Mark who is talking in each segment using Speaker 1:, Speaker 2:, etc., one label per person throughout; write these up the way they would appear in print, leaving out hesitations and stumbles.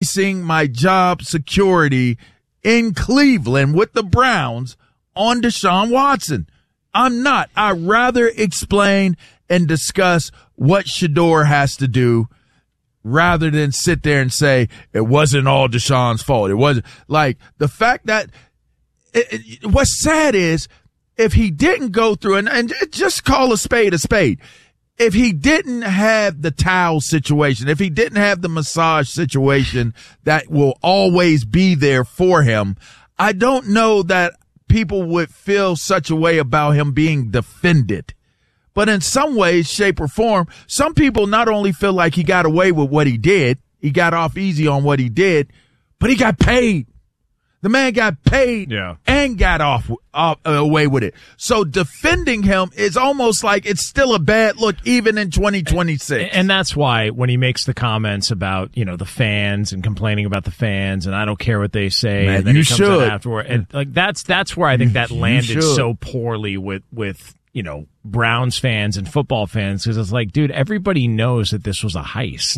Speaker 1: basing my job security in Cleveland with the Browns on Deshaun Watson. I'm not. I'd rather explain and discuss what Shedeur has to do rather than sit there and say it wasn't all Deshaun's fault. It wasn't like the fact that what's sad is if he didn't go through and just call a spade a spade. If he didn't have the towel situation, if he didn't have the massage situation that will always be there for him, I don't know that people would feel such a way about him being defended. But in some ways, shape, or form, some people not only feel like he got away with what he did, he got off easy on what he did, but he got paid. The man got paid and got off away with it. So defending him is almost like it's still a bad look even in 2026.
Speaker 2: And that's why when he makes the comments about, the fans and complaining about the fans and I don't care what they say,
Speaker 1: man,
Speaker 2: and then
Speaker 1: you
Speaker 2: he comes
Speaker 1: should.
Speaker 2: out afterward. And like that's where I think that landed so poorly with Browns fans and football fans, because it's like, dude, everybody knows that this was a heist.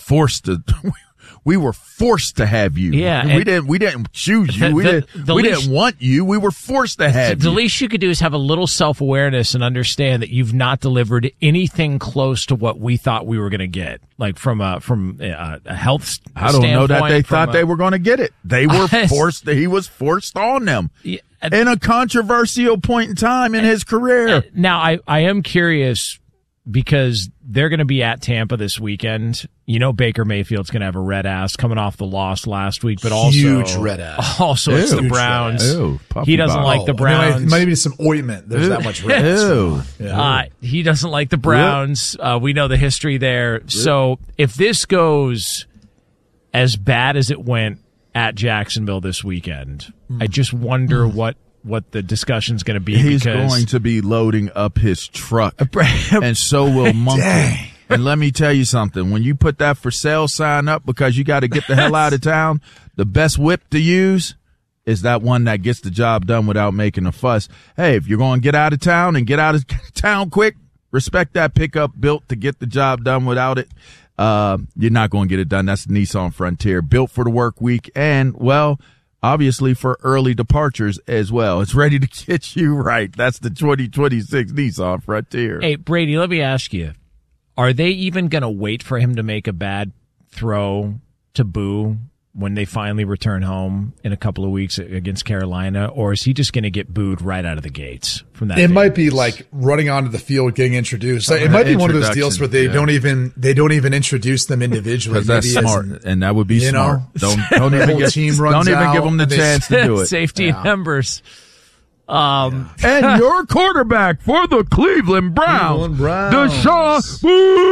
Speaker 1: We were forced to have you.
Speaker 2: Yeah,
Speaker 1: we didn't choose you. We didn't want you. We were forced to have you.
Speaker 2: The least you could do is have a little self-awareness and understand that you've not delivered anything close to what we thought we were going to get. Like from a health standpoint.
Speaker 1: I don't know that they thought they were going to get it. They were forced. He was forced on them in a controversial point in time in his career.
Speaker 2: Now, I am curious because they're going to be at Tampa this weekend. Baker Mayfield's going to have a red ass coming off the loss last week, but also
Speaker 3: huge red ass.
Speaker 2: Also, it's the Browns. He doesn't like the Browns.
Speaker 3: It might be some ointment. There's that much red ass.
Speaker 2: He doesn't like the Browns. We know the history there. So if this goes as bad as it went at Jacksonville this weekend, I just wonder what the discussion's going to be.
Speaker 1: He's going to be loading up his truck, and so will Monkey. Dang. And let me tell you something. When you put that for sale sign up because you got to get the hell out of town, the best whip to use is that one that gets the job done without making a fuss. Hey, if you're going to get out of town and get out of town quick, respect that pickup built to get the job done without it. You're not going to get it done. That's the Nissan Frontier, built for the work week and, well, obviously for early departures as well. It's ready to get you right. That's the 2026 Nissan Frontier.
Speaker 2: Hey, Brady, let me ask you, are they even going to wait for him to make a bad throw to Boo when they finally return home in a couple of weeks against Carolina, or is he just going to get booed right out of the gates from that?
Speaker 3: It might be like running onto the field, getting introduced. It might be one of those deals where they don't even introduce them individually.
Speaker 1: That's smart, and that would be smart. Don't even give them the chance to do it.
Speaker 2: Safety numbers.
Speaker 1: And your quarterback for the Cleveland Browns, Deshaun.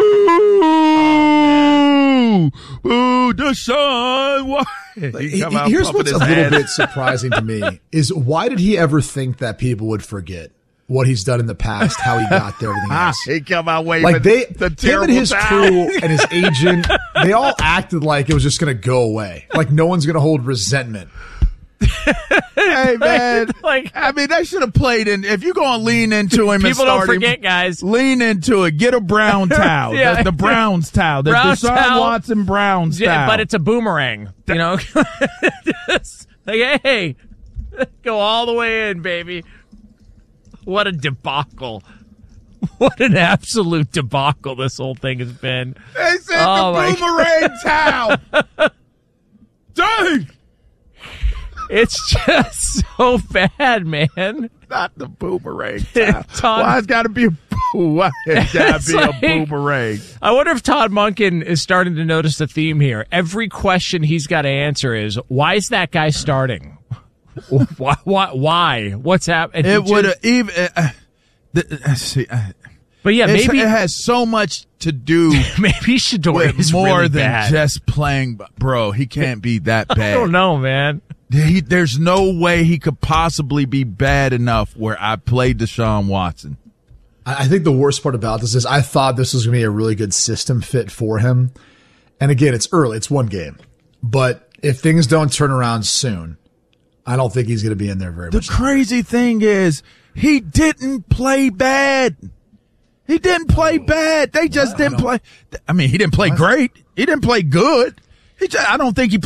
Speaker 1: Boo, Deshaun.
Speaker 3: Here's what's a little bit surprising to me is why did he ever think that people would forget what he's done in the past, how he got there, everything else?
Speaker 1: He come out waving
Speaker 3: like
Speaker 1: the
Speaker 3: him and his crew and his agent, they all acted like it was just going to go away. Like no one's going to hold resentment.
Speaker 1: Hey man, that should have played in. If you're going to lean into him,
Speaker 2: people don't forget, guys.
Speaker 1: Lean into it. Get a Brown towel. The Browns towel. The Deshaun Watson Browns towel.
Speaker 2: But it's a boomerang. Just like, hey, go all the way in, baby. What a debacle! What an absolute debacle this whole thing has been.
Speaker 1: They said the boomerang towel. Dang.
Speaker 2: It's just so bad, man.
Speaker 1: Not the boomerang. Why it's got to be a Why it's got to be a boomerang?
Speaker 2: I wonder if Todd Monken is starting to notice a theme here. Every question he's got to answer is, why is that guy starting? Why? What's happening?
Speaker 1: It would have even...
Speaker 2: But yeah, maybe
Speaker 1: it has so much to do.
Speaker 2: Maybe Shedeur is
Speaker 1: more
Speaker 2: really
Speaker 1: than
Speaker 2: bad.
Speaker 1: just playing. Bro, he can't be that bad.
Speaker 2: I don't know, man.
Speaker 1: There's no way he could possibly be bad enough where I played Deshaun Watson.
Speaker 3: I think the worst part about this is I thought this was going to be a really good system fit for him. And again, it's early. It's one game. But if things don't turn around soon, I don't think he's going to be in there very much.
Speaker 1: The crazy thing is he didn't play bad. He didn't play bad. They just didn't play. I mean, he didn't play great. He didn't play good. I don't think he